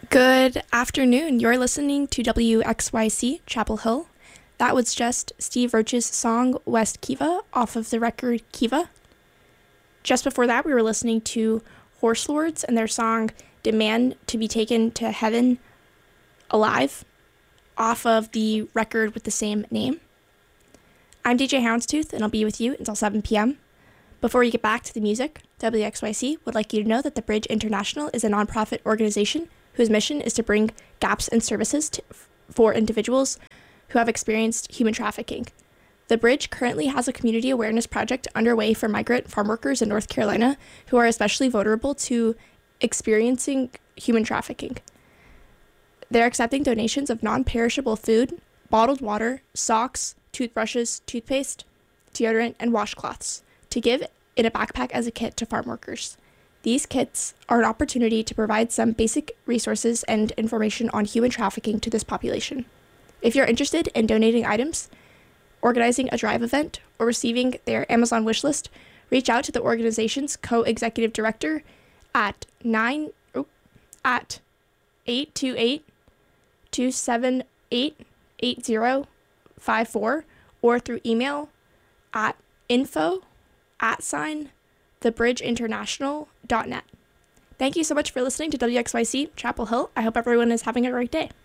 Good afternoon. You're listening to WXYC Chapel Hill. That was just Steve Roach's song West Kiva off of the record Kiva. Just before that, we were listening to Horse Lords and their song Demand to be Taken to Heaven Alive off of the record with the same name. I'm DJ Houndstooth, and I'll be with you until 7 p.m. Before we get back to the music, WXYC would like you to know that the Bridge International is a nonprofit organization whose mission is to bring gaps in services for individuals who have experienced human trafficking. The Bridge currently has a community awareness project underway for migrant farm workers in North Carolina who are especially vulnerable to experiencing human trafficking. They're accepting donations of non-perishable food, bottled water, socks, toothbrushes, toothpaste, deodorant, and washcloths to give in a backpack as a kit to farm workers. These kits are an opportunity to provide some basic resources and information on human trafficking to this population. If you're interested in donating items, organizing a drive event, or receiving their Amazon wish list, reach out to the organization's co-executive director at 828-278-8054 or through email at info@thebridgeinternational.net. Thank you so much for listening to WXYC Chapel Hill. I hope everyone is having a great day.